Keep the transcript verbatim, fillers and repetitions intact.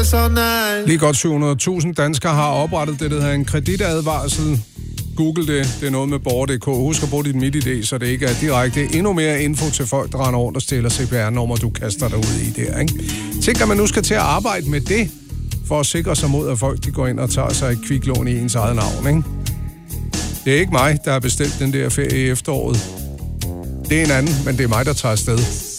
personal. Lige godt syv hundrede tusind danskere har oprettet det, der hedder en kreditadvarsel. Google det. Det er noget med borger punktum d k. Husk at bruge dit MitID, så det ikke er direkte endnu mere info til folk, der render rundt og stiller C P R-nummer, du kaster dig ud i der, ikke? Tænk, at man nu skal til at arbejde med det, for at sikre sig mod, at folk de går ind og tager sig et kviklån i ens eget navn, ikke? Det er ikke mig, der har bestilt den der ferie i efteråret. Det er en anden, men det er mig, der tager afsted.